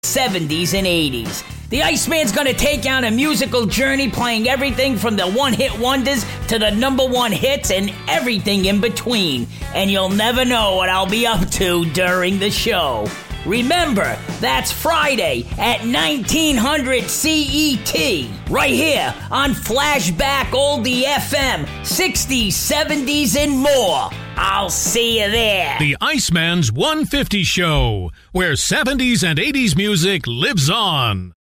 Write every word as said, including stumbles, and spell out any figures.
seventies and eighties. The Iceman's gonna take you on a musical journey playing everything from the one-hit wonders to the number one hits and everything in between. And you'll never know what I'll be up to during the show. Remember, that's Friday at nineteen hundred C E T, right here on Flashback Oldie F M, sixties, seventies, and more. I'll see you there. The Iceman's one fifty Show, where seventies and eighties music lives on.